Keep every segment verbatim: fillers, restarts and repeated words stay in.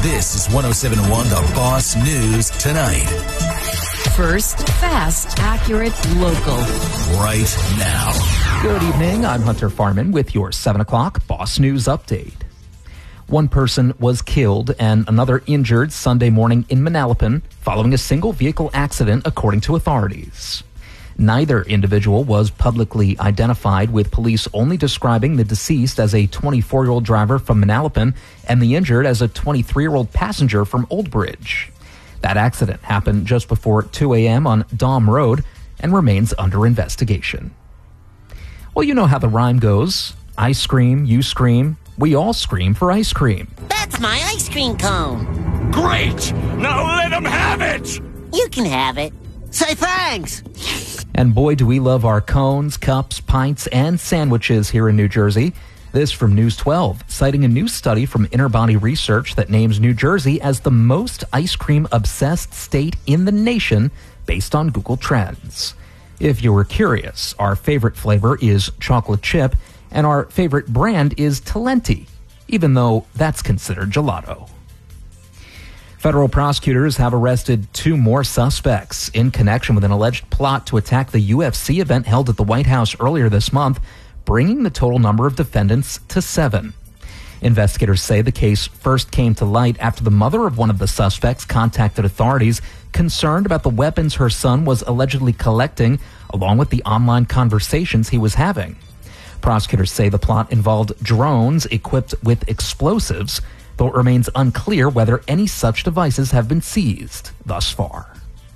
This is one oh seven point one The Boss News Tonight. First, fast, accurate, local. Right now. Good evening. I'm Hunter Farman with your seven o'clock Boss News Update. One person was killed and another injured Sunday morning in Manalapan following a single vehicle accident, according to authorities. Neither individual was publicly identified, with police only describing the deceased as a twenty-four-year-old driver from Manalapan and the injured as a twenty-three-year-old passenger from Old Bridge. That accident happened just before two a.m. on Dom Road and remains under investigation. Well, you know how the rhyme goes. I scream, you scream, we all scream for ice cream. That's my ice cream cone. Great! Now let them have it! You can have it. Say thanks. And boy, do we love our cones, cups, pints, and sandwiches here in New Jersey. This from News twelve, citing a new study from Interbody Research that names New Jersey as the most ice cream-obsessed state in the nation based on Google Trends. If you were curious, our favorite flavor is chocolate chip, and our favorite brand is Talenti, even though that's considered gelato. Federal prosecutors have arrested two more suspects in connection with an alleged plot to attack the U F C event held at the White House earlier this month, bringing the total number of defendants to seven. Investigators say the case first came to light after the mother of one of the suspects contacted authorities concerned about the weapons her son was allegedly collecting, along with the online conversations he was having. Prosecutors say the plot involved drones equipped with explosives, though it remains unclear whether any such devices have been seized thus far.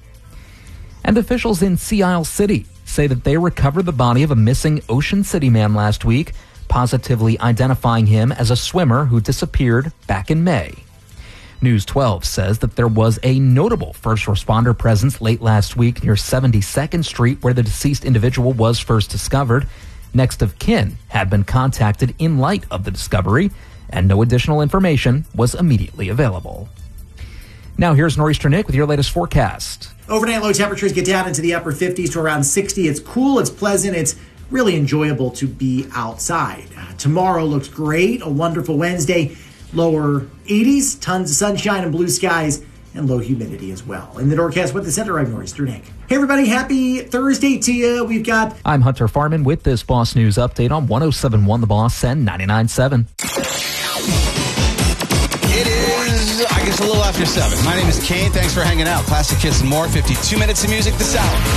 And officials in Sea Isle City say that they recovered the body of a missing Ocean City man last week, positively identifying him as a swimmer who disappeared back in May. News twelve says that there was a notable first responder presence late last week near seventy-second Street, where the deceased individual was first discovered. Next of kin had been contacted in light of the discovery, and no additional information was immediately available. Now here's Nor'easter Nick with your latest forecast. Overnight low temperatures get down into the upper fifties to around sixty. It's cool, it's pleasant, it's really enjoyable to be outside. Uh, tomorrow looks great, a wonderful Wednesday. Lower eighties, tons of sunshine and blue skies, and low humidity as well. In the Norcast Weather Center, I'm Nor'easter Nick. Hey everybody, happy Thursday to you. We've got... I'm Hunter Farman with this Boss News Update on one oh seven point one The Boss and ninety-nine point seven. It is, I guess, a little after seven. My name is Kane. Thanks for hanging out. Classic hits and more. fifty-two minutes of music this hour.